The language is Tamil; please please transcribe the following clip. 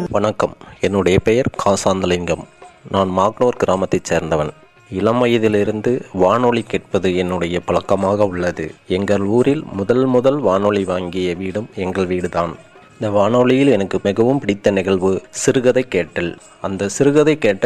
வணக்கம். என்னுடைய பெயர் காசாந்தலிங்கம். நான் மாக்னூர் கிராமத்தைச் சேர்ந்தவன். இளம் வயதிலிருந்து வானொலி கேட்பது என்னுடைய பழக்கமாக உள்ளது. எங்கள் ஊரில் முதல் வானொலி வாங்கிய வீடும் எங்கள் வீடுதான். இந்த வானொலியில் எனக்கு மிகவும் பிடித்த நிகழ்வு சிறுகதை கேட்டல். அந்த சிறுகதை கேட்டல்